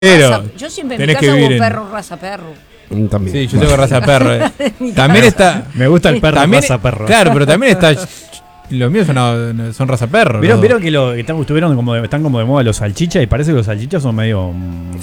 Yo siempre en mi casa hubo perro, raza perro. También. Sí, yo tengo raza perro. También está. Me gusta el perro también, raza perro. Claro, pero también está. Los míos son raza perro. ¿Vieron que están como de moda los salchichas? Y parece que los salchichas son medio